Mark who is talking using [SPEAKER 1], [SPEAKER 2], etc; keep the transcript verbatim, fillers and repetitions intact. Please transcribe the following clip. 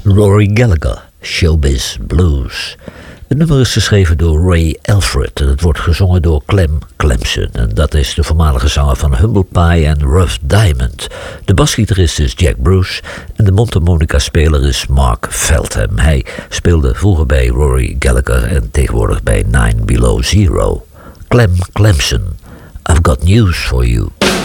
[SPEAKER 1] Rory Gallagher, Showbiz Blues. Het nummer is geschreven door Ray Alfred en het wordt gezongen door Clem Clemson. En dat is de voormalige zanger van Humble Pie en Rough Diamond. De basgitarist is Jack Bruce en de mondharmonica-speler is Mark Feldham. Hij speelde vroeger bij Rory Gallagher en tegenwoordig bij Nine Below Zero. Clem Clemson, I've got news for you.